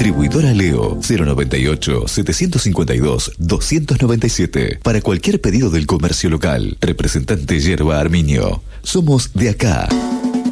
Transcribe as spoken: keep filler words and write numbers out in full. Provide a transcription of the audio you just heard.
Distribuidora Leo, cero noventa y ocho, setecientos cincuenta y dos, doscientos noventa y siete. Para cualquier pedido del comercio local. Representante Yerba Arminio. Somos de acá.